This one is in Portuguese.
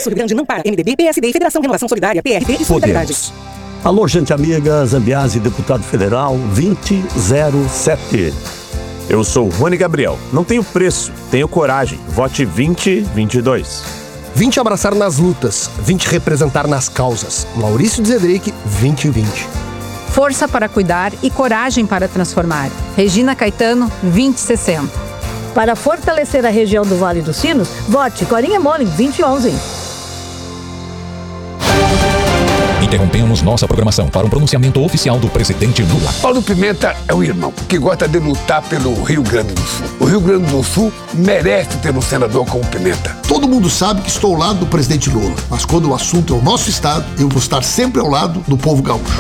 Sul Rio Grande não para. MDB, PSD, Federação Renovação Solidária, PRB e Solidariedade. Alô, gente amiga, Zambiase, deputado federal 2007. Eu sou Rony Gabriel. Não tenho preço, tenho coragem. Vote 2022. 20 abraçar nas lutas, 20 representar nas causas. Maurício Zedrick, 2020. Força para cuidar e coragem para transformar. Regina Caetano, 2060. Para fortalecer a região do Vale dos Sinos, vote Corinha Molin, 2011. Interrompemos nossa programação para um pronunciamento oficial do presidente Lula. Paulo Pimenta é um irmão que gosta de lutar pelo Rio Grande do Sul. O Rio Grande do Sul merece ter um senador como Pimenta. Todo mundo sabe que estou ao lado do presidente Lula, mas quando o assunto é o nosso estado, eu vou estar sempre ao lado do povo gaúcho.